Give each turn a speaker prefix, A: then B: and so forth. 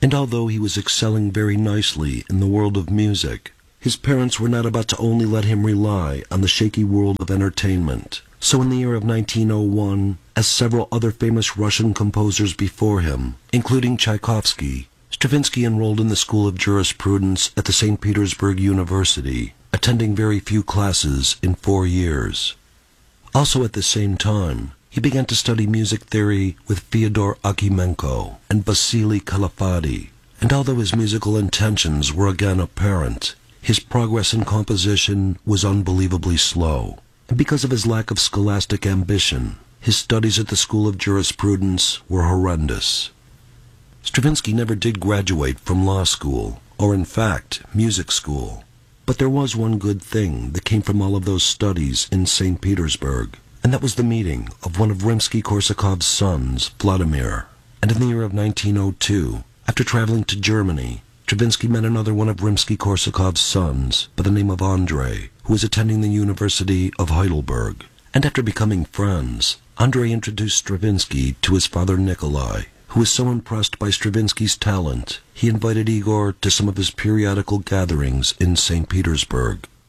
A: And although he was excelling very nicely in the world of music, his parents were not about to only let him rely on the shaky world of entertainment. So in the year of 1901, as several other famous Russian composers before him, including Tchaikovsky, Stravinsky enrolled in the School of Jurisprudence at the St. Petersburg University, attending very few classes in 4 years. Also at the same time, he began to study music theory with Fyodor Akimenko and Vasily Kalafati, and although his musical intentions were again apparent, his progress in composition was unbelievably slow. And because of his lack of scholastic ambition, his studies at the School of Jurisprudence were horrendous. Stravinsky never did graduate from law school, or in fact, music school. But there was one good thing that came from all of those studies in St. Petersburg, and that was the meeting of one of Rimsky-Korsakov's sons, Vladimir. And in the year of 1902, after traveling to Germany, Stravinsky met another one of Rimsky-Korsakov's sons by the name of Andrei, who was attending the University of Heidelberg. And after becoming friends, Andrei introduced Stravinsky to his father Nikolai, who was so impressed by Stravinsky's talent, he invited Igor to some of his periodical gatherings in St. Petersburg.